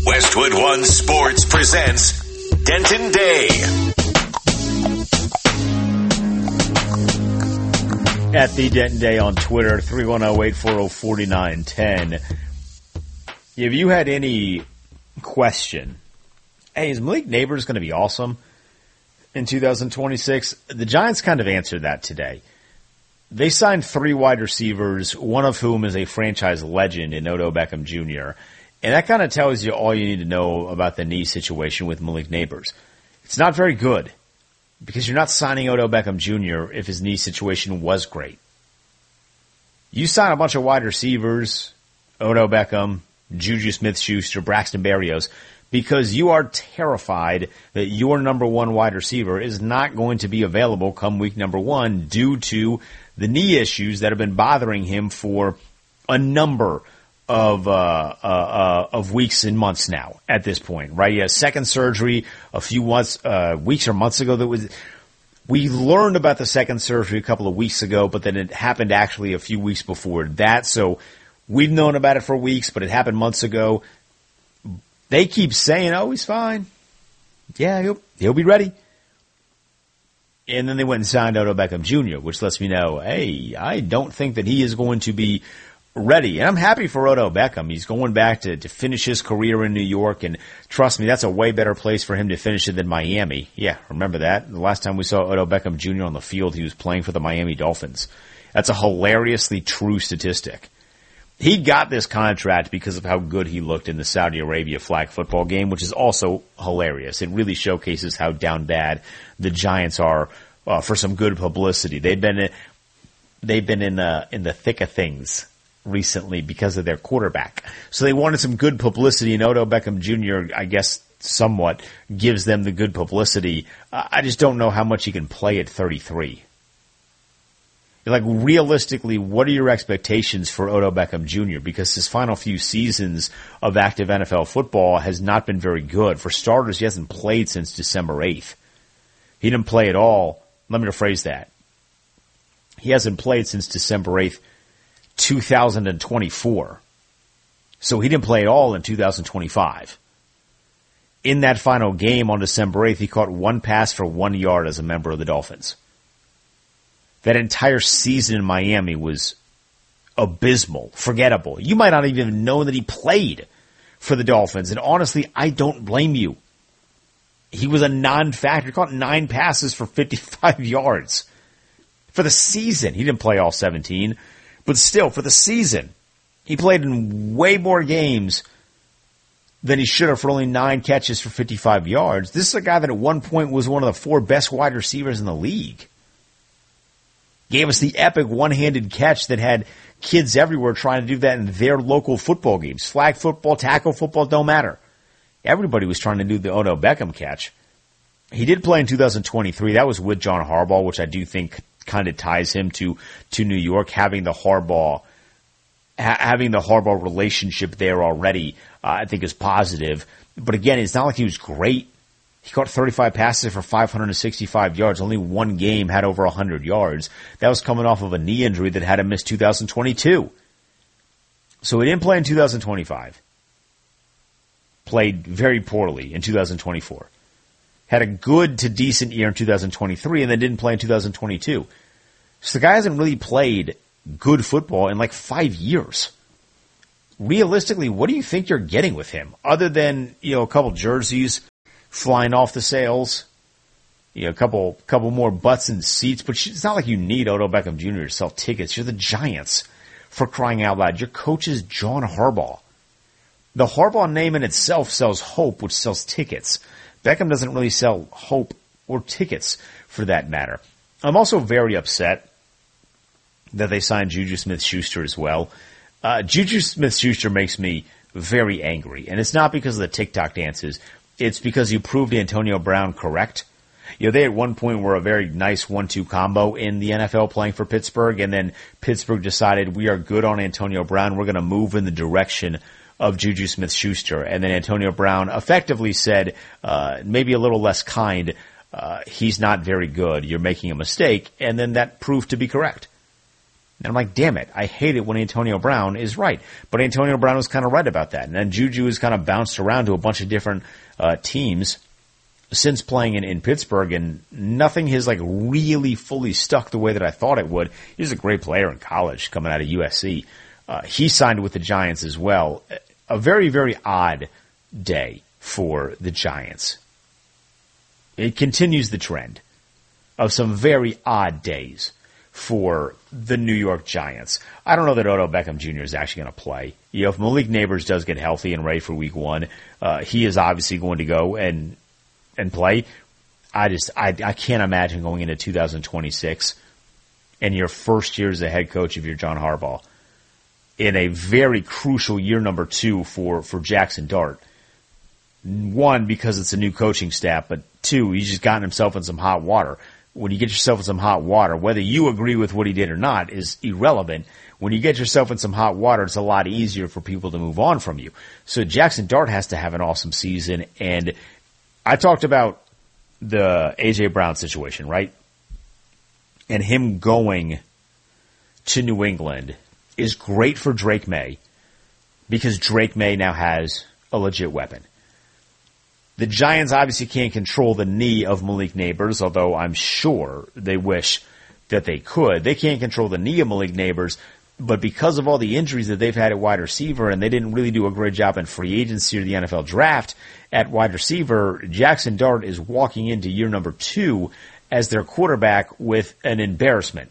Westwood One Sports presents Denton Day. At the Denton Day on Twitter, 310-840-4910. If you had any question, hey, is Malik Nabers going to be awesome in 2026? The Giants kind of answered that today. They signed 3 wide receivers, one of whom is a franchise legend in Odell Beckham Jr., and that kind of tells you all you need to know about the knee situation with Malik Nabers. It's not very good because you're not signing Odell Beckham Jr. if his knee situation was great. You sign a bunch of wide receivers, Odell Beckham, Juju Smith-Schuster, Braxton Berrios, because you are terrified that your number one wide receiver is not going to be available come week number 1 due to the knee issues that have been bothering him for a number of weeks and months now at this point, right? He has second surgery a few weeks or months ago. We learned about the second surgery a couple of weeks ago, but then it happened actually a few weeks before that. So we've known about it for weeks, but it happened months ago. They keep saying, oh, he's fine. Yeah, he'll be ready. And then they went and signed Odell Beckham Jr., which lets me know, hey, I don't think that he is going to be ready. And I'm happy for Odell Beckham. He's going back to finish his career in New York, and trust me, that's a way better place for him to finish it than Miami. Yeah, remember that? The last time we saw Odell Beckham Jr. on the field, he was playing for the Miami Dolphins. That's a hilariously true statistic. He got this contract because of how good he looked in the Saudi Arabia flag football game, which is also hilarious. It really showcases how down bad the Giants are for some good publicity. They've been in the thick of things recently because of their quarterback. So they wanted some good publicity, and Odell Beckham Jr., I guess, somewhat gives them the good publicity. I just don't know how much he can play at 33. Like, realistically, what are your expectations for Odell Beckham Jr.? Because his final few seasons of active NFL football has not been very good. For starters, he hasn't played since December 8th. He didn't play at all. Let me rephrase that. He hasn't played since December 8th, 2024. So he didn't play at all in 2025. In that final game on December 8th, he caught 1 pass for 1 yard as a member of the Dolphins. That entire season in Miami was abysmal, forgettable. You might not even know that he played for the Dolphins. And honestly, I don't blame you. He was a non-factor. He caught 9 passes for 55 yards. For the season, he didn't play all 17. But still, for the season, he played in way more games than he should have for only 9 catches for 55 yards. This is a guy that at one point was one of the 4 best wide receivers in the league. Gave us the epic one-handed catch that had kids everywhere trying to do that in their local football games. Flag football, tackle football, don't matter. Everybody was trying to do the Odell Beckham catch. He did play in 2023. That was with John Harbaugh, which I do think kind of ties him to New York, having the Harbaugh relationship there already, I think is positive. But again, it's not like he was great. He caught 35 passes for 565 yards. Only 1 game had over 100 yards. That was coming off of a knee injury that had him miss 2022. So he didn't play in 2025. Played very poorly in 2024. Had a good to decent year in 2023 and then didn't play in 2022. So the guy hasn't really played good football in like 5 years. Realistically, what do you think you're getting with him? Other than, a couple jerseys flying off the sales, a couple more butts in seats, but it's not like you need Odell Beckham Jr. to sell tickets. You're the Giants, for crying out loud. Your coach is John Harbaugh. The Harbaugh name in itself sells hope, which sells tickets. Beckham doesn't really sell hope or tickets, for that matter. I'm also very upset that they signed Juju Smith-Schuster as well. Juju Smith-Schuster makes me very angry, and it's not because of the TikTok dances. It's because you proved Antonio Brown correct. They at one point were a very nice 1-2 combo in the NFL playing for Pittsburgh, and then Pittsburgh decided we are good on Antonio Brown. We're going to move in the direction of Juju Smith-Schuster. And then Antonio Brown effectively said, maybe a little less kind, he's not very good. You're making a mistake. And then that proved to be correct. And I'm like, damn it, I hate it when Antonio Brown is right. But Antonio Brown was kind of right about that. And then Juju has kind of bounced around to a bunch of different teams since playing in Pittsburgh, and nothing has like really fully stuck the way that I thought it would. He was a great player in college coming out of USC. He signed with the Giants as well. A very, very odd day for the Giants. It continues the trend of some very odd days for the New York Giants. I don't know that Odell Beckham Jr. is actually going to play. You know, if Malik Neighbors does get healthy and ready for week 1, he is obviously going to go and play. I can't imagine going into 2026 and your first year as a head coach if you're John Harbaugh in a very crucial year number 2 for Jackson Dart. 1, because it's a new coaching staff, but 2, he's just gotten himself in some hot water. When you get yourself in some hot water, whether you agree with what he did or not is irrelevant. When you get yourself in some hot water, it's a lot easier for people to move on from you. So Jackson Dart has to have an awesome season. And I talked about the A.J. Brown situation, right? And him going to New England is great for Drake May because Drake May now has a legit weapon. The Giants obviously can't control the knee of Malik Neighbors, although I'm sure they wish that they could. They can't control the knee of Malik Neighbors, but because of all the injuries that they've had at wide receiver, and they didn't really do a great job in free agency or the NFL draft at wide receiver, Jackson Dart is walking into year number 2 as their quarterback with an embarrassment.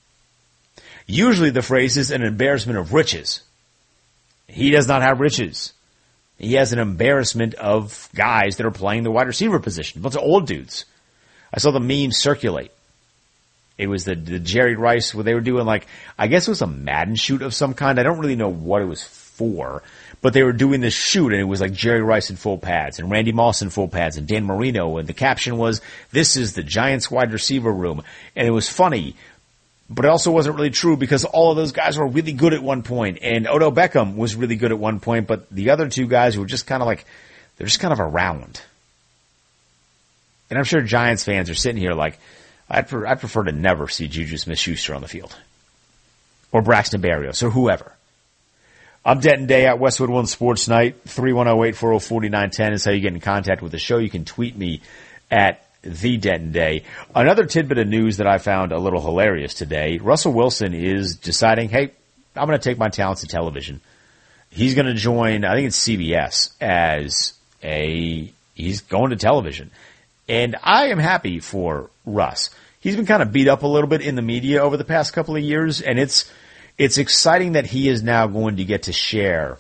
Usually the phrase is an embarrassment of riches. He does not have riches. He has an embarrassment of guys that are playing the wide receiver position. A bunch of old dudes. I saw the meme circulate. It was the Jerry Rice where they were doing like, I guess it was a Madden shoot of some kind. I don't really know what it was for, but they were doing this shoot and it was like Jerry Rice in full pads and Randy Moss in full pads and Dan Marino, and the caption was, "This is the Giants wide receiver room." And it was funny, but it also wasn't really true because all of those guys were really good at one point, and Odell Beckham was really good at one point, but the other 2 guys were just kind of like, they're just kind of around. And I'm sure Giants fans are sitting here like, I'd prefer to never see Juju Smith-Schuster on the field. Or Braxton Berrios, or whoever. I'm Denton Day at Westwood One Sports Night. 310-840-4910 is how you get in contact with the show. You can tweet me at The Denton Day. Another tidbit of news that I found a little hilarious today. Russell Wilson is deciding, hey, I'm going to take my talents to television. He's going to join, I think it's CBS, he's going to television. And I am happy for Russ. He's been kind of beat up a little bit in the media over the past couple of years, and it's exciting that he is now going to get to share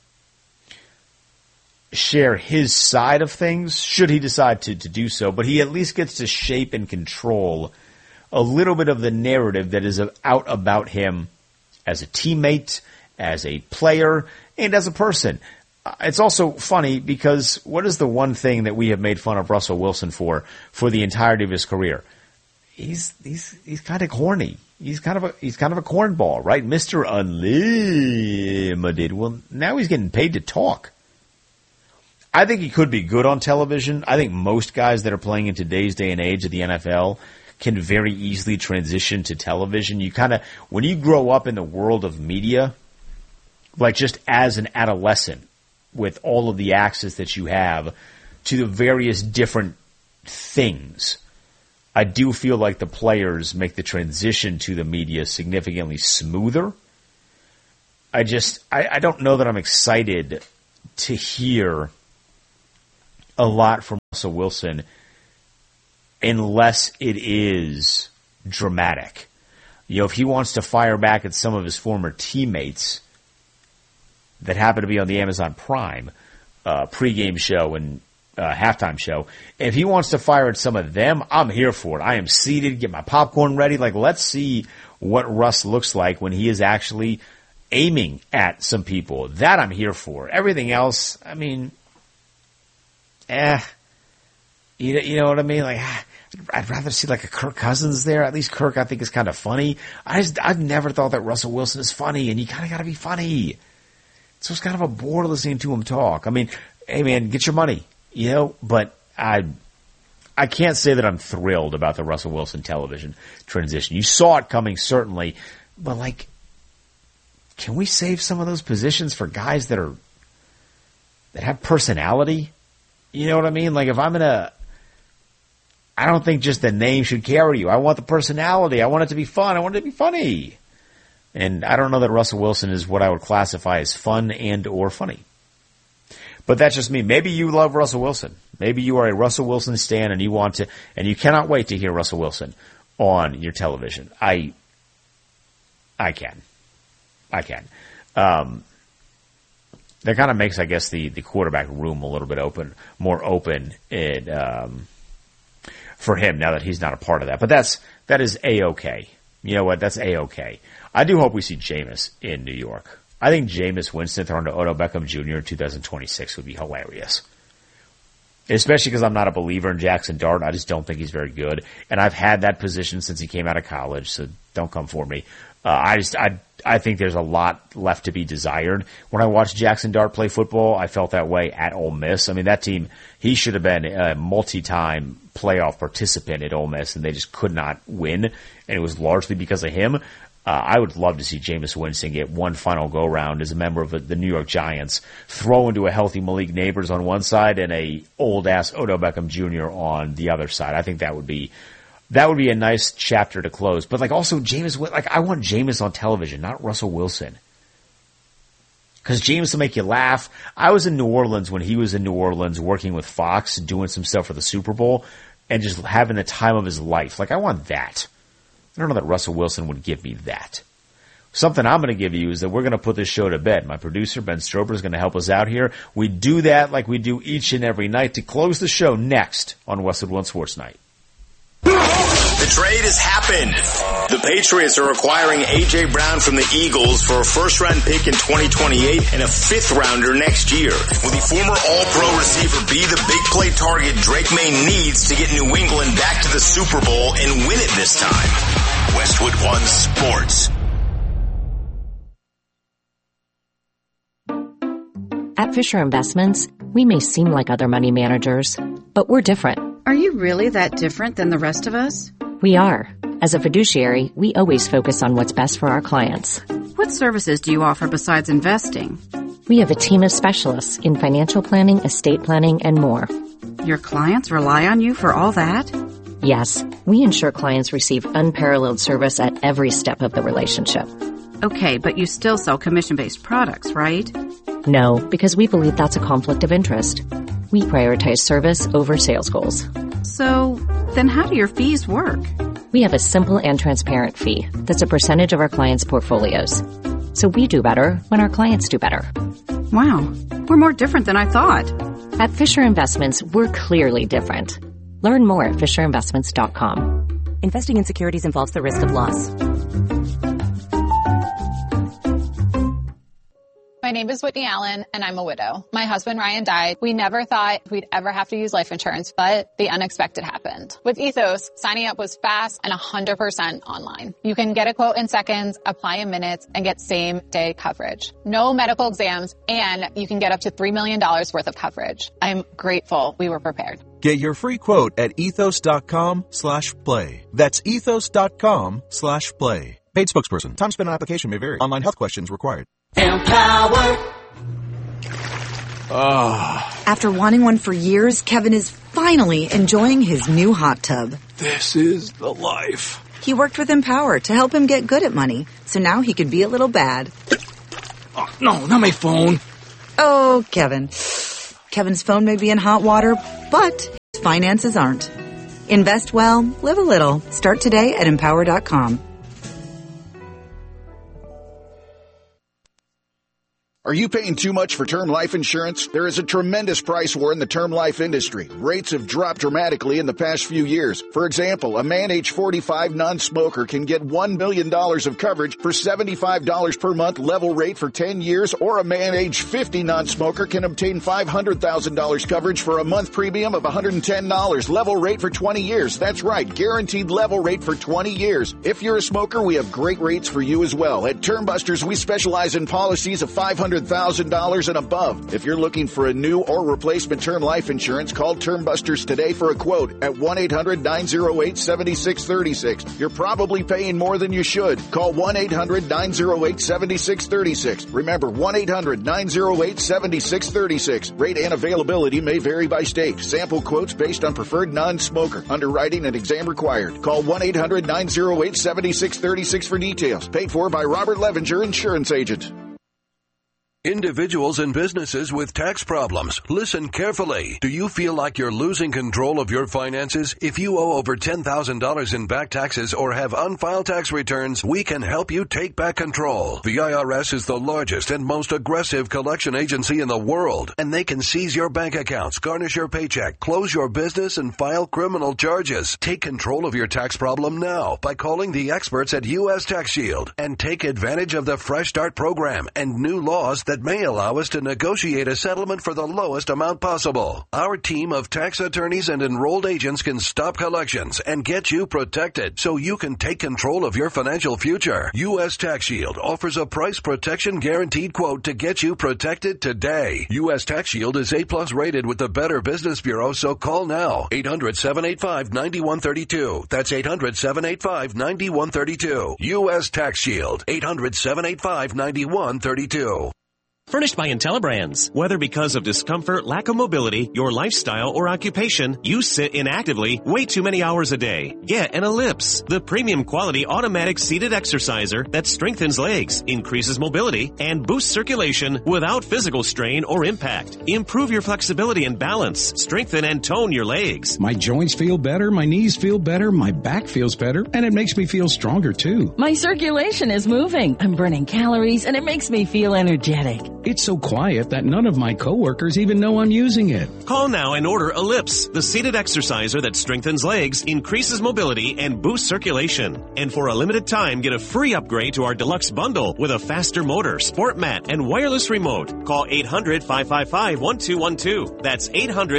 his side of things, should he decide to do so, but he at least gets to shape and control a little bit of the narrative that is out about him as a teammate, as a player, and as a person. It's also funny because what is the one thing that we have made fun of Russell Wilson for the entirety of his career? He's kind of corny. He's kind of a cornball, right? Mr. Unlimited. Well, now he's getting paid to talk. I think he could be good on television. I think most guys that are playing in today's day and age of the NFL can very easily transition to television. When you grow up in the world of media, like just as an adolescent, with all of the access that you have to the various different things, I do feel like the players make the transition to the media significantly smoother. I don't know that I'm excited to hear a lot from Russell Wilson unless it is dramatic. You know, if he wants to fire back at some of his former teammates that happen to be on the Amazon Prime pregame show and halftime show, if he wants to fire at some of them, I'm here for it. I am seated, get my popcorn ready. Like, let's see what Russ looks like when he is actually aiming at some people. That I'm here for. Everything else, I mean, you know what I mean? Like, I'd rather see like a Kirk Cousins there. At least Kirk, I think, is kind of funny. I've never thought that Russell Wilson is funny, and you kind of got to be funny. So it's kind of a bore listening to him talk. I mean, hey man, get your money, you know, but I can't say that I'm thrilled about the Russell Wilson television transition. You saw it coming, certainly, But, can we save some of those positions for guys that have personality? You know what I mean? If I'm I don't think just the name should carry you. I want the personality. I want it to be fun. I want it to be funny. And I don't know that Russell Wilson is what I would classify as fun and or funny. But that's just me. Maybe you love Russell Wilson. Maybe you are a Russell Wilson stan and you cannot wait to hear Russell Wilson on your television. I can. That kind of makes, I guess, the quarterback room a little bit more open for him now that he's not a part of that. But that is A-okay. You know what? That's A-okay. I do hope we see Jameis in New York. I think Jameis Winston thrown to Odell Beckham Jr. in 2026 would be hilarious. Especially because I'm not a believer in Jackson Dart. I just don't think he's very good. And I've had that position since he came out of college, so don't come for me. I think there's a lot left to be desired. When I watched Jackson Dart play football, I felt that way at Ole Miss. I mean, that team, he should have been a multi-time playoff participant at Ole Miss, and they just could not win. And it was largely because of him. I would love to see Jameis Winston get one final go-round as a member of the New York Giants, throw into a healthy Malik Neighbors on one side and a old-ass Odell Beckham Jr. on the other side. I think that would be a nice chapter to close. But also Jameis, I want Jameis on television, not Russell Wilson. Because Jameis will make you laugh. I was in New Orleans when he was in New Orleans working with Fox, doing some stuff for the Super Bowl, and just having the time of his life. I want that. I don't know that Russell Wilson would give me that. Something I'm going to give you is that we're going to put this show to bed. My producer, Ben Strober, is going to help us out here. We do that like we do each and every night to close the show next on Westwood One Sports Night. The trade has happened. The Patriots are acquiring A.J. Brown from the Eagles for a first-round pick in 2028 and a fifth-rounder next year. Will the former All-Pro receiver be the big play target Drake May needs to get New England back to the Super Bowl and win it this time? Westwood One Sports. At Fisher Investments, we may seem like other money managers, but we're different. Are you really that different than the rest of us? We are. As a fiduciary, we always focus on what's best for our clients. What services do you offer besides investing? We have a team of specialists in financial planning, estate planning, and more. Your clients rely on you for all that? Yes, we ensure clients receive unparalleled service at every step of the relationship. Okay, but you still sell commission-based products, right? No, because we believe that's a conflict of interest. We prioritize service over sales goals. So, then how do your fees work? We have a simple and transparent fee that's a percentage of our clients' portfolios. So we do better when our clients do better. Wow, we're more different than I thought. At Fisher Investments, we're clearly different. Learn more at FisherInvestments.com. Investing in securities involves the risk of loss. My name is Whitney Allen, and I'm a widow. My husband, Ryan, died. We never thought we'd ever have to use life insurance, but the unexpected happened. With Ethos, signing up was fast and 100% online. You can get a quote in seconds, apply in minutes, and get same-day coverage. No medical exams, and you can get up to $3 million worth of coverage. I'm grateful we were prepared. Get your free quote at ethos.com/play. That's ethos.com/play. Paid spokesperson. Time spent on application may vary. Online health questions required. Empower. After wanting one for years, Kevin is finally enjoying his new hot tub. This is the life. He worked with Empower to help him get good at money, so now he can be a little bad. Oh, no, not my phone. Oh, Kevin. Kevin's phone may be in hot water, but his finances aren't. Invest well, live a little. Start today at Empower.com. Are you paying too much for term life insurance? There is a tremendous price war in the term life industry. Rates have dropped dramatically in the past few years. For example, a man age 45 non-smoker can get $1 million of coverage for $75 per month level rate for 10 years, or a man age 50 non-smoker can obtain $500,000 coverage for a month premium of $110 level rate for 20 years. That's right, guaranteed level rate for 20 years. If you're a smoker, we have great rates for you as well. At Term Busters, we specialize in policies of $500,000 $100,000 and above. If you're looking for a new or replacement term life insurance, call Term Busters today for a quote at 1-800-908-7636. You're probably paying more than you should. Call 1-800-908-7636. Remember, 1-800-908-7636. Rate and availability may vary by state. Sample quotes based on preferred non-smoker. Underwriting and exam required. Call 1-800-908-7636 for details. Paid for by Robert Levenger, Insurance Agent. Individuals and businesses with tax problems, listen carefully. Do you feel like you're losing control of your finances? If you owe over $10,000 in back taxes or have unfiled tax returns, we can help you take back control. The IRS is the largest and most aggressive collection agency in the world, and they can seize your bank accounts, garnish your paycheck, close your business, and file criminal charges. Take control of your tax problem now by calling the experts at U.S. Tax Shield and take advantage of the Fresh Start program and new laws that may allow us to negotiate a settlement for the lowest amount possible. Our team of tax attorneys and enrolled agents can stop collections and get you protected so you can take control of your financial future. U.S. Tax Shield offers a price protection guaranteed quote to get you protected today. U.S. Tax Shield is A+ rated with the Better Business Bureau, so call now. 800-785-9132. That's 800-785-9132. U.S. Tax Shield. 800-785-9132. Furnished by IntelliBrands. Whether because of discomfort, lack of mobility, your lifestyle, or occupation, you sit inactively way too many hours a day. Get an Ellipse, the premium quality automatic seated exerciser that strengthens legs, increases mobility, and boosts circulation without physical strain or impact. Improve your flexibility and balance. Strengthen and tone your legs. My joints feel better, my knees feel better, my back feels better, and it makes me feel stronger too. My circulation is moving. I'm burning calories, and it makes me feel energetic. It's so quiet that none of my coworkers even know I'm using it. Call now and order Ellipse, the seated exerciser that strengthens legs, increases mobility, and boosts circulation. And for a limited time, get a free upgrade to our deluxe bundle with a faster motor, sport mat, and wireless remote. Call 800-555-1212. That's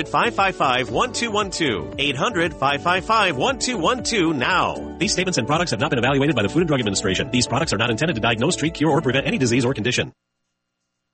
800-555-1212. 800-555-1212 now. These statements and products have not been evaluated by the Food and Drug Administration. These products are not intended to diagnose, treat, cure, or prevent any disease or condition.